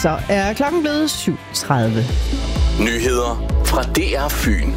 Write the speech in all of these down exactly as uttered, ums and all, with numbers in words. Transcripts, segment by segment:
Så er klokken blevet syv tredive. Nyheder fra D R Fyn.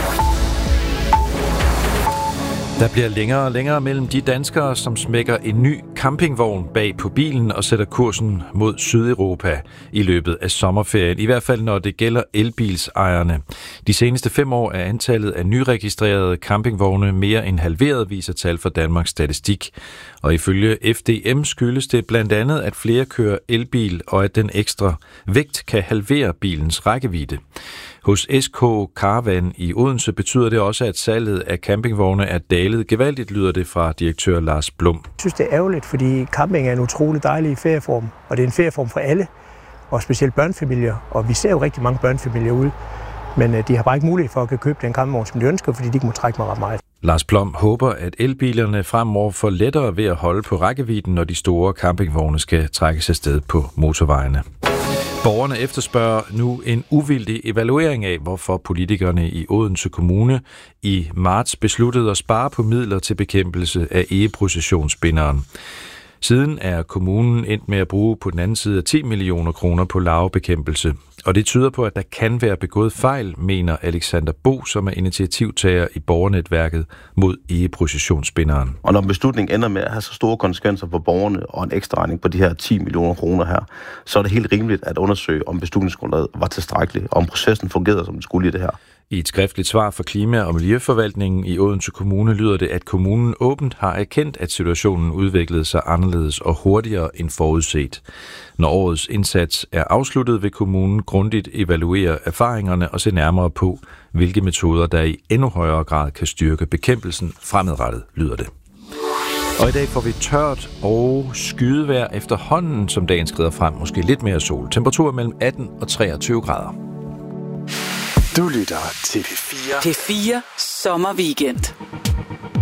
Der bliver længere og længere mellem de danskere, som smækker en ny campingvogn bag på bilen og sætter kursen mod Sydeuropa i løbet af sommerferien. I hvert fald når det gælder elbilsejerne. De seneste fem år er antallet af nyregistrerede campingvogne mere end halveret, viser tal fra Danmarks Statistik. Og ifølge F D M skyldes det blandt andet, at flere kører elbil, og at den ekstra vægt kan halvere bilens rækkevidde. Hos S K Caravan i Odense betyder det også, at salget af campingvogne er dalet gevaldigt, lyder det fra direktør Lars Blum. Jeg synes, det er ærgerligt, fordi camping er en utrolig dejlig ferieform, og det er en ferieform for alle, og specielt børnefamilier. Og vi ser jo rigtig mange børnefamilier ude, men de har bare ikke mulighed for at kan købe den campingvogn, som de ønsker, fordi de ikke må trække mig ret meget. Lars Blom håber, at elbilerne fremover får lettere ved at holde på rækkevidden, når de store campingvogne skal trækkes afsted på motorvejene. Borgerne efterspørger nu en uvildig evaluering af, hvorfor politikerne i Odense Kommune i marts besluttede at spare på midler til bekæmpelse af egeprocessionsbinderen. Siden er kommunen endt med at bruge på den anden side af ti millioner kroner på larvebekæmpelse. Og det tyder på, at der kan være begået fejl, mener Alexander Bo, som er initiativtager i borgernetværket mod egeprocessionsbinderen. Og når beslutningen ender med at have så store konsekvenser for borgerne og en ekstra regning på de her ti millioner kroner her, så er det helt rimeligt at undersøge, om beslutningsgrundlaget var tilstrækkeligt, og om processen fungerede, som den skulle i det her. I et skriftligt svar fra Klima- og Miljøforvaltningen i Odense Kommune lyder det, at kommunen åbent har erkendt, at situationen udviklede sig anderledes og hurtigere end forudset. Når årets indsats er afsluttet, vil kommunen grundigt evaluere erfaringerne og se nærmere på, hvilke metoder, der i endnu højere grad kan styrke bekæmpelsen fremadrettet, lyder det. Og i dag får vi tørt og skydevejr efterhånden, som dagen skrider frem, måske lidt mere sol. Temperatur mellem atten og treogtyve grader. Du lytter til P fire. P fire Sommerweekend.